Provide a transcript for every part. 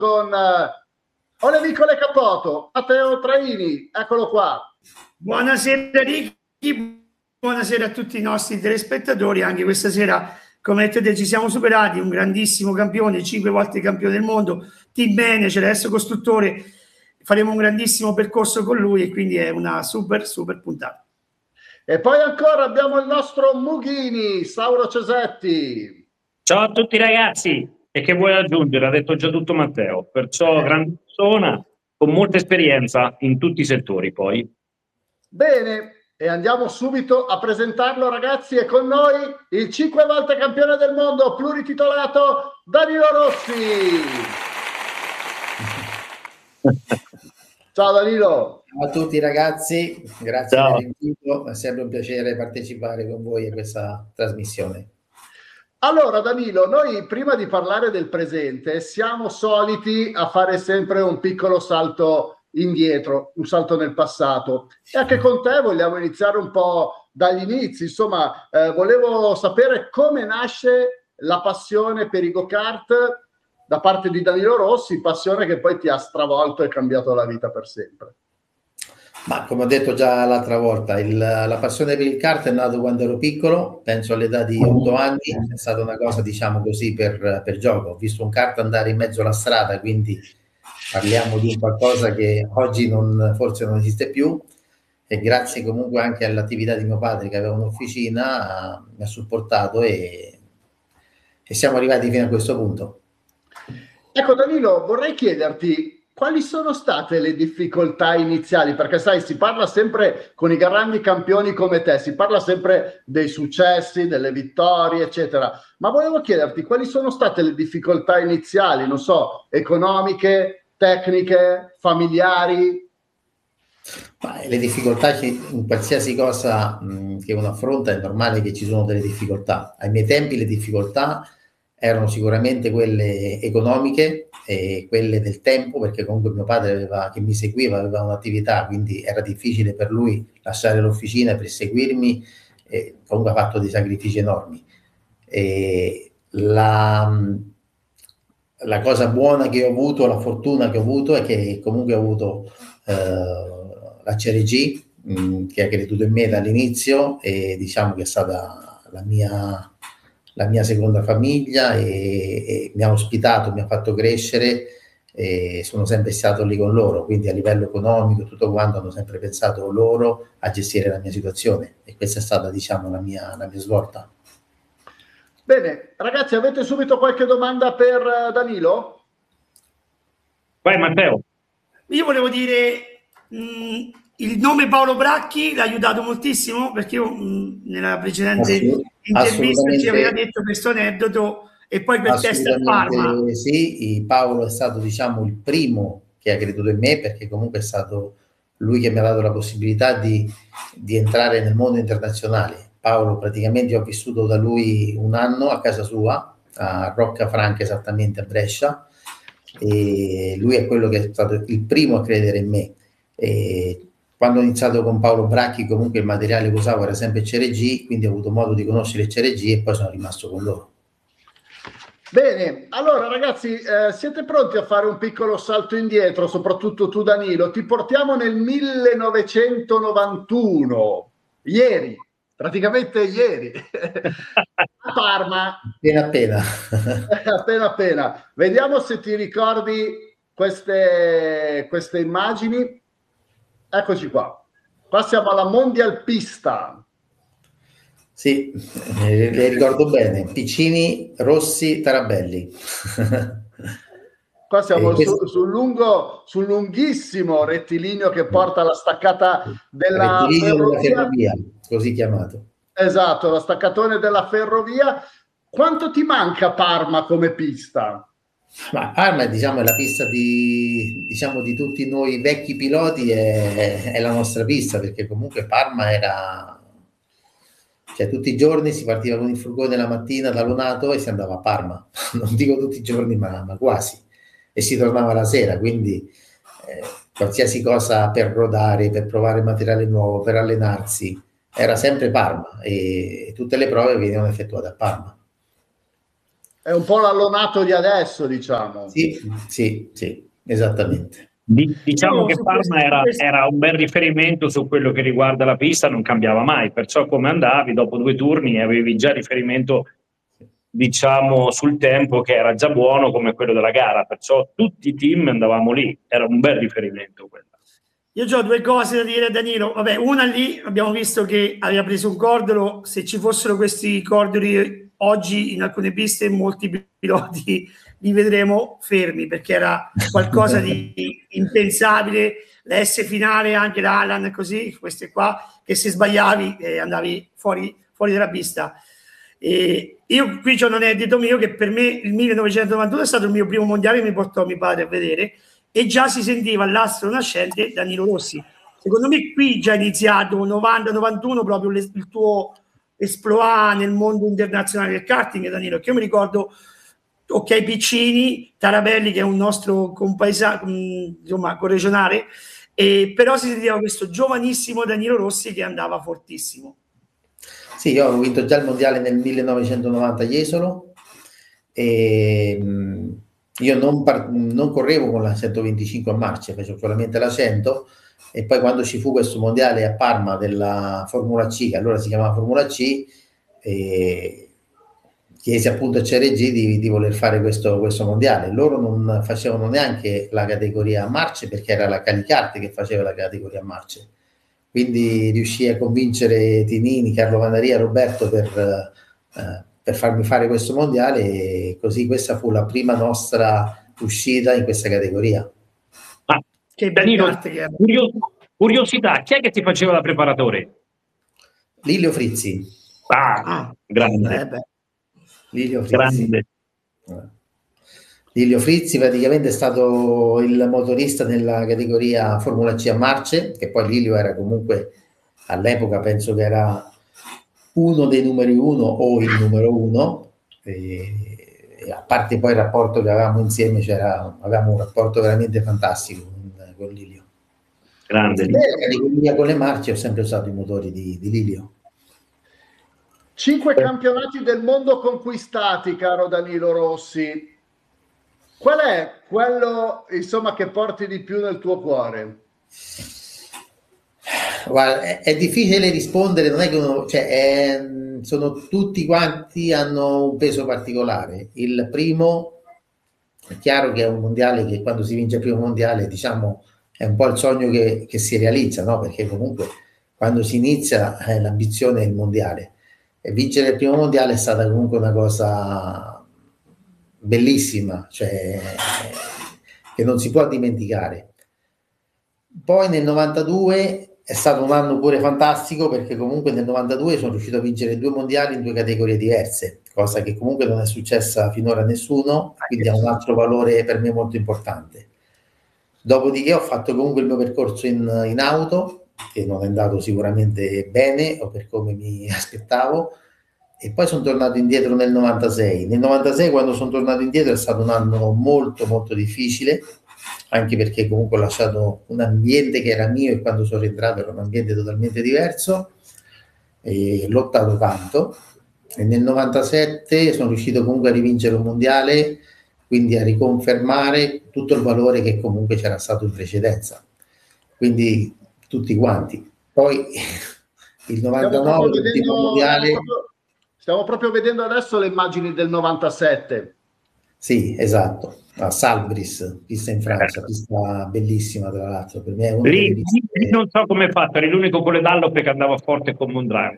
con Olemicole Capoto, Matteo Traini, eccolo qua. Buonasera Ricky, buonasera a tutti i nostri telespettatori. Anche questa sera, come detto, ci siamo superati, un grandissimo campione, 5 volte campione del mondo, team manager, adesso costruttore, faremo un grandissimo percorso con lui e quindi è una super puntata. E poi ancora abbiamo il nostro Mughini, Sauro Cesetti. Ciao a tutti ragazzi, e che vuoi aggiungere? Ha detto già tutto Matteo, perciò grande persona con molta esperienza in tutti i settori poi. Bene, e andiamo subito a presentarlo ragazzi, e con noi il 5 volte campione del mondo plurititolato Danilo Rossi. Ciao Danilo. Ciao a tutti ragazzi, grazie per l'invito, è sempre un piacere partecipare con voi a questa trasmissione. Allora Danilo, noi prima di parlare del presente siamo soliti a fare sempre un piccolo salto indietro, un salto nel passato, e anche con te vogliamo iniziare un po' dagli inizi. Insomma, volevo sapere come nasce la passione per i go-kart da parte di Danilo Rossi, passione che poi ti ha stravolto e cambiato la vita per sempre. Ma come ho detto già l'altra volta, la passione per il kart è nata quando ero piccolo, penso all'età di 8 anni, è stata una cosa diciamo così per gioco. Ho visto un kart andare in mezzo alla strada, quindi parliamo di un qualcosa che oggi forse non esiste più, e grazie comunque anche all'attività di mio padre che aveva un'officina mi ha supportato e siamo arrivati fino a questo punto. Ecco Danilo, vorrei chiederti quali sono state le difficoltà iniziali, perché sai, si parla sempre con i grandi campioni come te, si parla sempre dei successi, delle vittorie, eccetera, ma volevo chiederti quali sono state le difficoltà iniziali, non so, economiche, tecniche, familiari? Ma le difficoltà in qualsiasi cosa che uno affronta è normale che ci sono delle difficoltà. Ai miei tempi le difficoltà erano sicuramente quelle economiche e quelle del tempo, perché comunque mio padre che mi seguiva aveva un'attività, quindi era difficile per lui lasciare l'officina per seguirmi, e comunque ha fatto dei sacrifici enormi. E la cosa buona che ho avuto, la fortuna che ho avuto, è che comunque ho avuto la CRG che ha creduto in me dall'inizio, e diciamo che è stata la mia seconda famiglia, e mi ha ospitato, mi ha fatto crescere, e sono sempre stato lì con loro, quindi a livello economico tutto quanto hanno sempre pensato loro a gestire la mia situazione, e questa è stata diciamo la mia svolta. Bene, ragazzi, avete subito qualche domanda per Danilo? Vai Matteo. Io volevo dire il nome Paolo Bracchi l'ha aiutato moltissimo, perché io nella precedente intervista ci aveva detto questo aneddoto, e poi per test a Parma. Sì, Paolo è stato diciamo il primo che ha creduto in me, perché comunque è stato lui che mi ha dato la possibilità di entrare nel mondo internazionale. Paolo, praticamente ho vissuto da lui un anno a casa sua, a Roccafranca, esattamente a Brescia, e lui è quello che è stato il primo a credere in me. E quando ho iniziato con Paolo Bracchi, comunque il materiale che usavo era sempre CRG, quindi ho avuto modo di conoscere il CRG e poi sono rimasto con loro. Bene, allora ragazzi, siete pronti a fare un piccolo salto indietro, soprattutto tu Danilo? Ti portiamo nel 1991, ieri, praticamente ieri, a Parma. Appena. Appena. Vediamo se ti ricordi queste immagini. Eccoci qua. Qua siamo alla Mondial Pista. Sì, le ricordo bene. Piccini, Rossi, Tarabelli. Qua siamo sul lunghissimo rettilineo che porta alla staccata della ferrovia, così chiamato. Esatto, la staccatone della ferrovia. Quanto ti manca Parma come pista? Ma Parma diciamo, è la pista di tutti noi vecchi piloti, è la nostra pista, perché comunque Parma era... Cioè tutti i giorni si partiva con il furgone la mattina da Lonato e si andava a Parma. Non dico tutti i giorni, ma quasi. E si tornava la sera, quindi qualsiasi cosa per rodare, per provare materiale nuovo, per allenarsi, era sempre Parma, e tutte le prove venivano effettuate a Parma. È un po' l'allonato di adesso, diciamo. Sì, esattamente. Diciamo che Parma era un bel riferimento su quello che riguarda la pista, non cambiava mai, perciò come andavi dopo 2 turni avevi già riferimento, diciamo, sul tempo che era già buono come quello della gara, perciò tutti i team andavamo lì, era un bel riferimento quello. Io ho 2 cose da dire a Danilo. Vabbè, una lì abbiamo visto che aveva preso un cordolo. Se ci fossero questi cordoli oggi in alcune piste, molti piloti li vedremo fermi, perché era qualcosa di impensabile. La S finale anche da Alan, così, queste qua, che se sbagliavi andavi fuori dalla pista. E io qui c'ho un aneddoto mio, che per me il 1991 è stato il mio primo mondiale che mi portò mio padre a vedere, e già si sentiva l'astro nascente Danilo Rossi. Secondo me qui già è iniziato 90-91 proprio il tuo esploit nel mondo internazionale del karting, Danilo, che io mi ricordo, ok, Piccini, Tarabelli, che è un nostro compaesano, insomma, corregionale, però si sentiva questo giovanissimo Danilo Rossi che andava fortissimo. Sì, io avevo vinto già il mondiale nel 1990 a Jesolo, e io non correvo con la 125 a marce, facevo solamente la 100, e poi quando ci fu questo mondiale a Parma della Formula C, che allora si chiamava Formula C, chiesi appunto a CRG di voler fare questo mondiale. Loro non facevano neanche la categoria a marce, perché era la Calicarte che faceva la categoria a marce. Quindi riuscì a convincere Tinini, Carlo Vanaria, Roberto per farmi fare questo mondiale, e così questa fu la prima nostra uscita in questa categoria. Che Danilo, curiosità, chi è che ti faceva da preparatore? Lilio Frizzi. Grande. Lilio Frizzi. Grande. Lilio Frizzi praticamente è stato il motorista nella categoria Formula C a marce, che poi Lilio era comunque all'epoca, penso che era uno dei numeri 1 o il numero 1, e a parte poi il rapporto che avevamo insieme, avevamo un rapporto veramente fantastico con Lilio. Grande. Con le marce ho sempre usato i motori di Lilio. 5 campionati del mondo conquistati, caro Danilo Rossi. Qual è quello, insomma, che porti di più nel tuo cuore? Guarda, è difficile rispondere, non è che uno, sono tutti quanti hanno un peso particolare. Il primo, è chiaro che è un mondiale che quando si vince il primo mondiale, diciamo, è un po' il sogno che si realizza, no? Perché comunque quando si inizia l'ambizione è il mondiale, e vincere il primo mondiale è stata comunque una cosa bellissima, che non si può dimenticare. Poi nel 92 è stato un anno pure fantastico, perché comunque nel 92 sono riuscito a vincere 2 mondiali in 2 categorie diverse, cosa che comunque non è successa finora a nessuno, quindi ha un altro valore per me molto importante. Dopodiché ho fatto comunque il mio percorso in auto, che non è andato sicuramente bene o per come mi aspettavo, e poi sono tornato indietro nel 96. Nel 96, quando sono tornato indietro, è stato un anno molto molto difficile, anche perché comunque ho lasciato un ambiente che era mio, e quando sono rientrato era un ambiente totalmente diverso, e lottato tanto, e nel 97 sono riuscito comunque a rivincere un mondiale, quindi a riconfermare tutto il valore che comunque c'era stato in precedenza, quindi tutti quanti. Poi il 99 l'ultimo mondiale. Stiamo proprio vedendo adesso le immagini del 97. Sì, esatto, a Salbris, pista in Francia, pista bellissima tra l'altro, per me è una lì non so come è fatto, eri l'unico con le Dunlop che andava forte con Mondragon.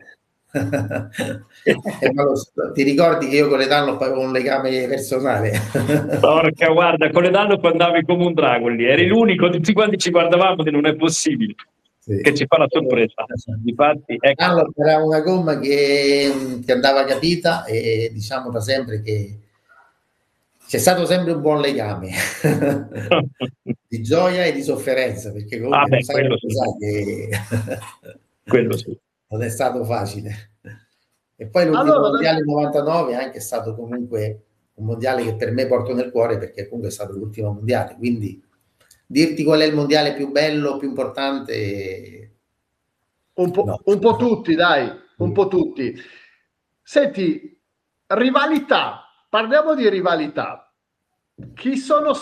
Ti ricordi che io con le Dunlop avevo un legame personale? Porca, guarda, con le Dunlop andavi come un drago lì, eri l'unico, tutti quanti ci guardavamo e non è possibile. Sì. Che ci fa la sorpresa. Difatti, ecco. Era una gomma che andava capita, e diciamo da sempre che c'è stato sempre un buon legame di gioia e di sofferenza, perché comunque quello sì. Quello sì. Non è stato facile. E poi l'ultimo mondiale 99 anche è stato comunque un mondiale che per me porto nel cuore, perché comunque è stato l'ultimo mondiale, quindi dirti qual è il mondiale più bello, più importante, un po' tutti, dai, un po' tutti. Senti, rivalità parliamo di rivalità. Chi sono